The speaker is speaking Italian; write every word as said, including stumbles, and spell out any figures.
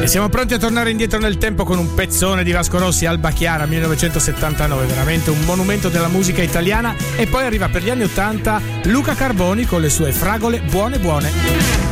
E siamo pronti a tornare indietro nel tempo con un pezzone di Vasco Rossi, Alba Chiara millenovecentosettantanove, veramente un monumento della musica italiana. E poi arriva per gli anni ottanta Luca Carboni con le sue Fragole buone buone.